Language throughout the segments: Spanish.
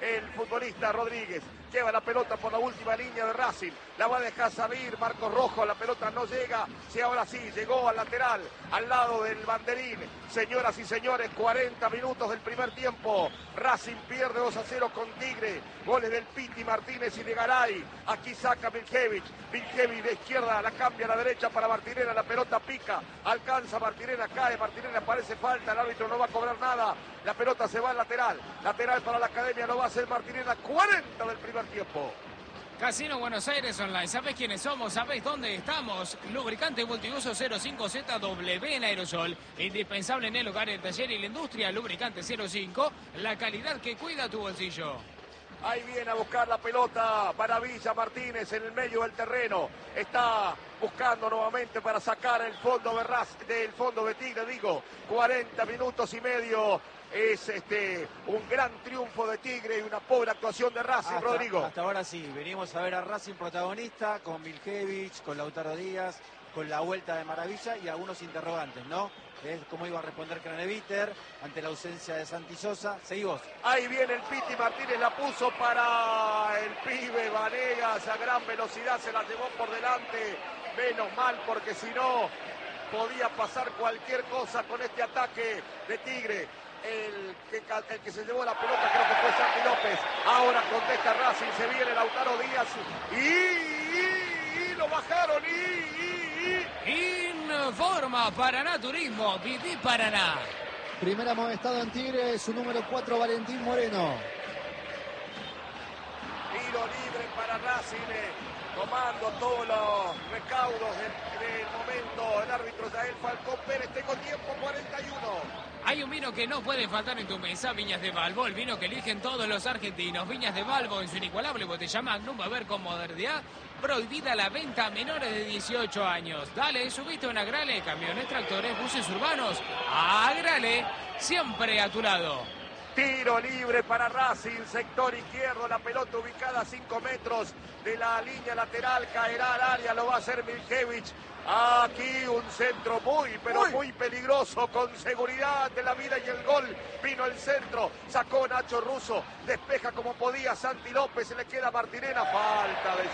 el futbolista Rodríguez. Lleva la pelota por la última línea de Racing. La va a dejar salir Marcos Rojo. La pelota no llega. Sí, ahora sí, llegó al lateral, al lado del banderín. Señoras y señores, 40 minutos del primer tiempo. Racing pierde 2-0 con Tigre. Goles del Piti Martínez y de Garay. Aquí saca Miljevich. Miljevich de izquierda, la cambia a la derecha para Martinena. La pelota pica. Alcanza Martinena, cae. Martinena parece falta. El árbitro no va a cobrar nada. La pelota se va al lateral. Lateral para la Academia. Lo va a hacer Martinena. 40 del primer tiempo. Casino Buenos Aires Online. ¿Sabés quiénes somos? ¿Sabés dónde estamos? Lubricante multiuso 05ZW en aerosol. Indispensable en el hogar, el taller y la industria. Lubricante 05. La calidad que cuida tu bolsillo. Ahí viene a buscar la pelota Maravilla Martínez en el medio del terreno. Está buscando nuevamente para sacar el fondo del fondo de Tigre, digo. 40 minutos y medio. Es un gran triunfo de Tigre y una pobre actuación de Racing, Rodrigo. Hasta ahora sí, venimos a ver a Racing protagonista con Miljevich, con Lautaro Díaz, con la vuelta de Maravilla y algunos interrogantes, ¿no? Es cómo iba a responder Craneviter ante la ausencia de Santi Sosa. Seguí vos. Ahí viene el Piti Martínez, la puso para el pibe Vanegas a gran velocidad, se la llevó por delante. Menos mal, porque si no podía pasar cualquier cosa con este ataque de Tigre. El que se llevó la pelota creo que fue Santi López. Ahora contesta Racing, se viene Lautaro Díaz y lo bajaron Informa Paraná Turismo, Viví Paraná. Primer amonestado en Tigre, su número 4, Valentín Moreno. Tiro libre para Racing, tomando todos los recaudos del momento. El árbitro Yael Falcón Pérez, tengo tiempo 41. Hay un vino que no puede faltar en tu mesa, Viñas de Balbo, el vino que eligen todos los argentinos. Viñas de Balbo en su inigualable botella Magnum, a ver con modernidad. Prohibida la venta a menores de 18 años. Dale, subiste a una Agrale, camiones, tractores, buses urbanos. Agrale, siempre a tu lado. Tiro libre para Racing, sector izquierdo, la pelota ubicada a 5 metros de la línea lateral, caerá al área, lo va a hacer Miljevich. Aquí un centro muy peligroso, con seguridad de la vida y el gol. Vino el centro, sacó Nacho Russo, despeja como podía Santi López, se le queda Martinena. Falta de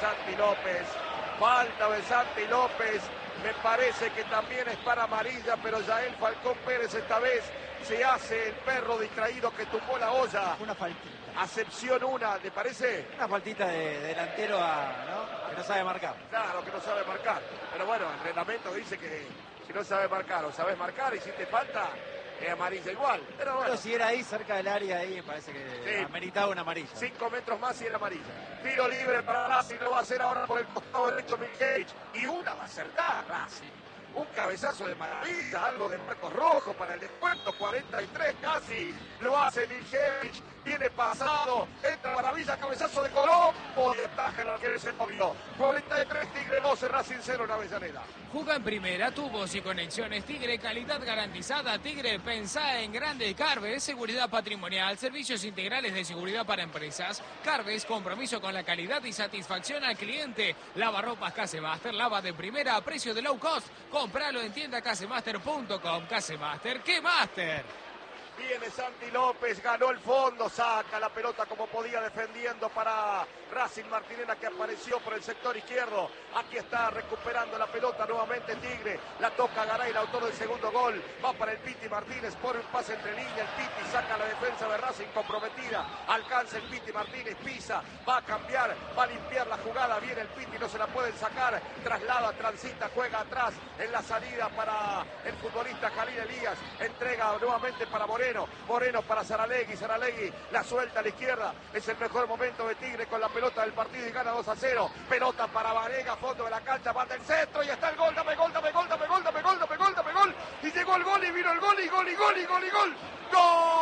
Santi López. Me parece que también es para amarilla, pero Yael Falcón Pérez esta vez se hace el perro distraído que tumbó la olla. Una faltita. Acepción una, ¿te parece? Una faltita de delantero ¿no? Que no sabe marcar. Claro, que no sabe marcar. Pero bueno, el reglamento dice que si no sabe marcar o sabes marcar y si te falta, es amarilla igual. Pero bueno. Pero si era ahí, cerca del área, ahí me parece que ameritaba una amarilla. 5 metros más y era amarilla. Tiro libre para Racing, lo va a hacer ahora por el costado derecho Miljevich. Y una va a acertar Racing. Un cabezazo de Maravilla, algo de Marcos Rojo para el descuento, 43 casi. Lo hace Miljevich, viene pasado, entra Maravilla, cabezazo de Colombo. Y ataja el arquero, se movió. 43 Tigre 12, Racing 0 en Avellaneda. Juga en primera, tubos y conexiones Tigre, calidad garantizada. Tigre, pensá en grande. Carves, seguridad patrimonial, servicios integrales de seguridad para empresas. Carves, compromiso con la calidad y satisfacción al cliente. Lavarropas Casemaster, lava de primera a precio de low cost. Compralo en tienda casemaster.com. Casemaster, ¡qué master! Viene Santi López, ganó el fondo, saca la pelota como podía defendiendo para Racing. Martinena, que apareció por el sector izquierdo. Aquí está recuperando la pelota nuevamente Tigre. La toca Garay, el autor del segundo gol. Va para el Piti Martínez, pone un pase entre líneas. El Piti saca la defensa de Racing comprometida. Alcanza el Piti Martínez, pisa, va a cambiar, va a limpiar la jugada. Viene el Piti, no se la pueden sacar. Traslada, transita, juega atrás en la salida para el futbolista Jalil Elías. Entrega nuevamente para Moreno para Saralegui, la suelta a la izquierda, es el mejor momento de Tigre con la pelota del partido y gana 2-0, pelota para Vanega, fondo de la cancha, manda el centro y está el gol, dame gol, y llegó el gol y vino el gol, ¡gol!